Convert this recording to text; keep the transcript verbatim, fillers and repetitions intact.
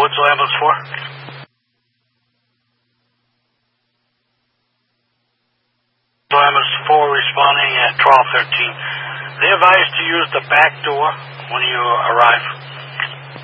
Woodsville Ambulance four? Ambulance four responding at twelve thirteen. They advise to use the back door when you arrive.